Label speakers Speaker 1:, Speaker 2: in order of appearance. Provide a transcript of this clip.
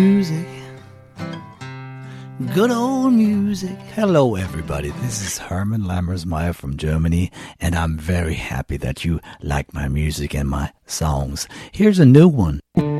Speaker 1: Music. Good old music. Hello, everybody. This is Herman Lammersmeyer from Germany, and I'm very happy that you like my music and my songs. Here's a new one.